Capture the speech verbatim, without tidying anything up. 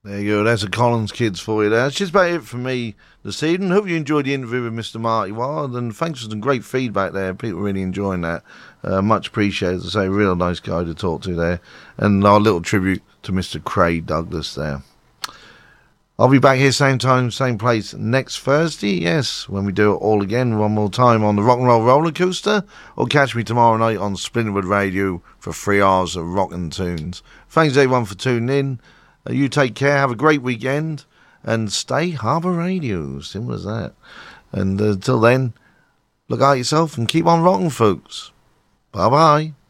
There you go, that's a Collins Kids for you there. That's just about it for me this evening. Hope you enjoyed the interview with Mister Marty Wilde, and thanks for some great feedback there. People really enjoying that. Uh, much appreciated. As I say, real nice guy to talk to there. And our little tribute to Mister Craig Douglas there. I'll be back here same time, same place next Thursday, yes, when we do it all again one more time on the Rock and Roll Roller Coaster, or catch me tomorrow night on Splinterwood Radio for three hours of rock and tunes. Thanks everyone for tuning in. Uh, you take care, have a great weekend, and stay Harbour Radio. Simple as that. And uh, until then, look out yourself and keep on rocking, folks. Bye-bye.